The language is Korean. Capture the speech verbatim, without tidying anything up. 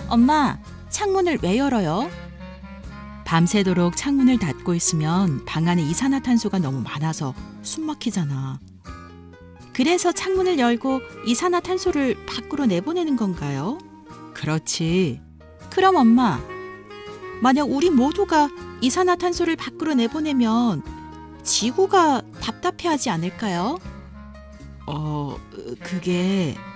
엄마, 창문을 왜 열어요? 밤새도록 창문을 닫고 있으면 방 안에 이산화탄소가 너무 많아서 숨 막히잖아. 그래서 창문을 열고 이산화탄소를 밖으로 내보내는 건가요? 그렇지. 그럼 엄마, 만약 우리 모두가 이산화탄소를 밖으로 내보내면 지구가 답답해하지 않을까요? 어, 그게...